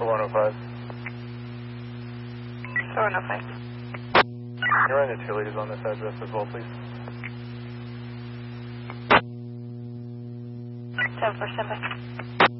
4105. 4105. Can you run the cheerleaders on this address as well, please? 747.